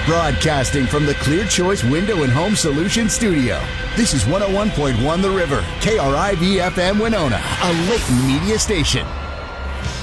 Broadcasting from the Clear Choice Window and Home Solution Studio. This is 101.1 The River, KRIV-FM Winona, a Layton media station.